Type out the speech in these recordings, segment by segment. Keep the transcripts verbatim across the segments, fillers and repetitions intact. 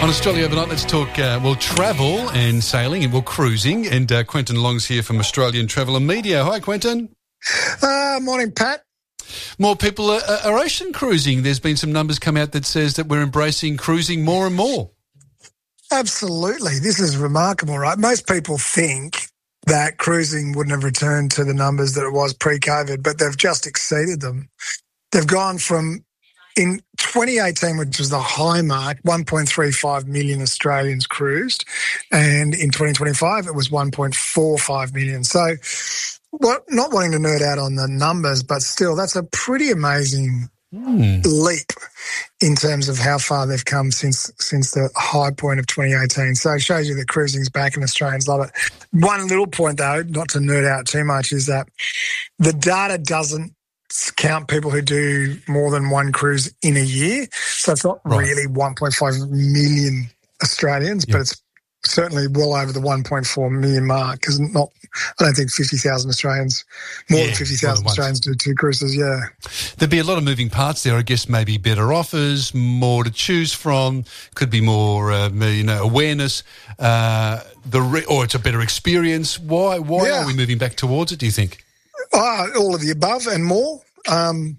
On Australia Overnight, let's talk, uh, well, travel and sailing and, well, cruising. And uh, Quentin Long's here from Australian Travel and Media. Hi, Quentin. Uh, morning, Pat. More people are, are ocean cruising. There's been some numbers come out that says that we're embracing cruising more and more. Absolutely. This is remarkable, right? Most people think that cruising wouldn't have returned to the numbers that it was pre-COVID, but they've just exceeded them. They've gone from, in twenty eighteen, which was the high mark, one point three five million Australians cruised, and in twenty twenty-five it was one point four five million. So, well, not wanting to nerd out on the numbers, but still, that's a pretty amazing mm. leap in terms of how far they've come since since the high point of twenty eighteen. So it shows you that cruising's back and Australians love it. One little point, though, not to nerd out too much, is that the data doesn't count people who do more than one cruise in a year. So it's not right. really one point five million Australians, yep. but it's certainly well over the one point four million mark, because not, I don't think fifty thousand Australians, more yeah, than fifty thousand Australians do two cruises, yeah. There'd be a lot of moving parts there, I guess, maybe better offers, more to choose from, could be more, uh, you know, awareness, uh, the re- or it's a better experience. Why, why yeah. are we moving back towards it, do you think? Uh, all of the above and more. Um,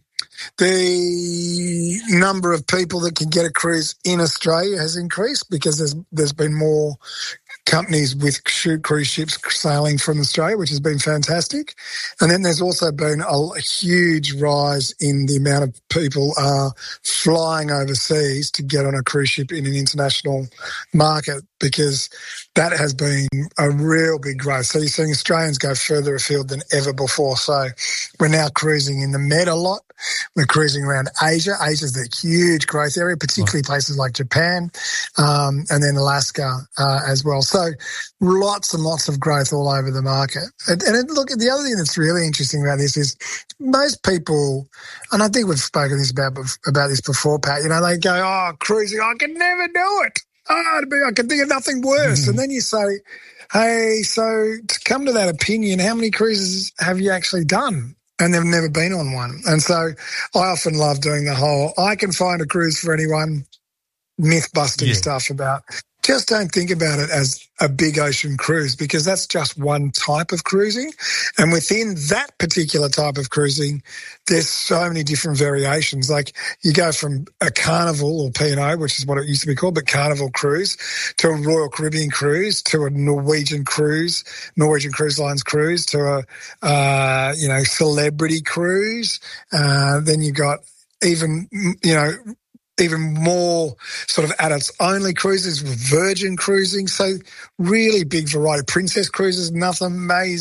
the number of people that can get a cruise in Australia has increased because there's there's been more companies with cruise ships sailing from Australia, which has been fantastic. And then there's also been a, a huge rise in the amount of people uh, flying overseas to get on a cruise ship in an international market, because that has been a real big growth. So you're seeing Australians go further afield than ever before. So we're now cruising in the Med a lot. We're cruising around Asia. Asia's the huge growth area, particularly places like Japan, um, and then Alaska uh, as well. So lots and lots of growth all over the market. And, and it, look, the other thing that's really interesting about this is most people, and I think we've spoken this about about this before, Pat, you know, they go, oh, cruising, I can never do it. Oh, I can think of nothing worse. Mm-hmm. And then you say, hey, so to come to that opinion, how many cruises have you actually done? And they've never been on one. And so I often love doing the whole, I can find a cruise for anyone, myth-busting yeah. stuff about, just don't think about it as a big ocean cruise, because that's just one type of cruising. And within that particular type of cruising, there's so many different variations. Like you go from a Carnival or P and O, which is what it used to be called, but Carnival cruise, to a Royal Caribbean cruise, to a Norwegian cruise, Norwegian Cruise Lines cruise, to a, uh, you know, celebrity cruise. Uh, then you got even, you know, even more sort of adults-only cruises, Virgin cruising. So really big variety. Princess cruises, nothing amazing.